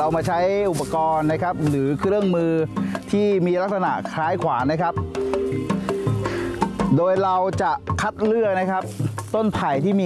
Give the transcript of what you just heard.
เรามาใช้อุปกรณ์นะครับหรือเครื่องมือที่มีลักษณะคล้ายขวานนะครับ โดยเราจะคัดเลือกนะครับต้นไผ่ที่มี